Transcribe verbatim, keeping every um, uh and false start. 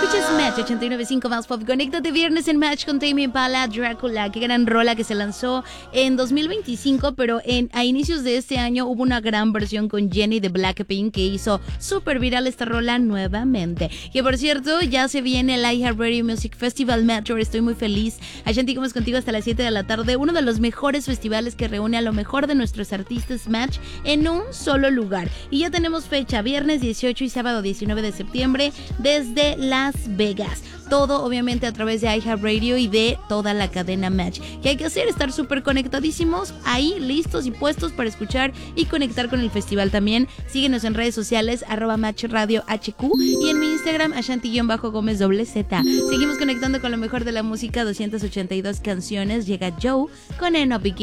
Escuchas Match ochenta y nueve punto cinco más pop. Conéctate viernes en Match con Tame Impala, Drácula. Qué gran rola que se lanzó en dos mil veinticinco, pero en, a inicios de este año hubo una gran versión con Jenny de Blackpink que hizo súper viral esta rola nuevamente. Que por cierto, ya se viene el iHeartRadio Music Festival Metro. Estoy muy feliz. Ashanti, como es contigo hasta las siete de la tarde. Uno de los mejores festivales que reúne a lo mejor de nuestros artistas Match en un solo lugar. Y ya tenemos fecha, viernes dieciocho y sábado diecinueve de septiembre desde Las Vegas. Todo obviamente a través de iHeartRadio y de toda la cadena Match. ¿Qué hay que hacer? Estar súper conectadísimos ahí, listos y puestos para escuchar y conectar con el festival también. Síguenos en redes sociales, arroba Match Radio H Q, y en mi Instagram, Ashanti-Gómez doble Z. Seguimos conectando con lo mejor de la música, doscientas ochenta y dos canciones. Llega Joe con Eno Begin.